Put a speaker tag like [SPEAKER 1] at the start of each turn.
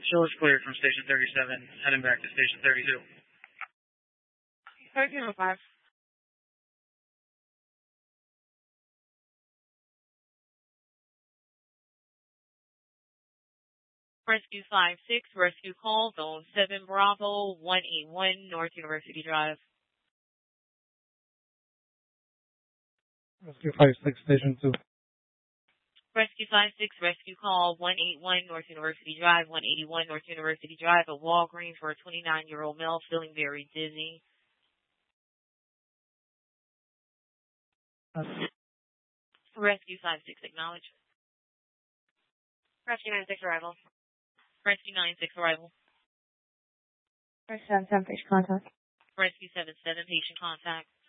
[SPEAKER 1] Show is cleared from Station 37, heading back to Station 32.
[SPEAKER 2] 1305.
[SPEAKER 3] Rescue 5-6, rescue call, Zone 7 Bravo, 181 North University Drive.
[SPEAKER 4] Rescue 5-6, Station 2.
[SPEAKER 3] Rescue 5-6, rescue call, 181 North University Drive, 181 North University Drive at Walgreens for a 29-year-old male feeling very dizzy. Rescue 5-6, acknowledge.
[SPEAKER 2] Rescue 96 arrival.
[SPEAKER 3] Rescue 96 arrival.
[SPEAKER 2] Rescue 77 patient contact.
[SPEAKER 3] Rescue 77 patient contact.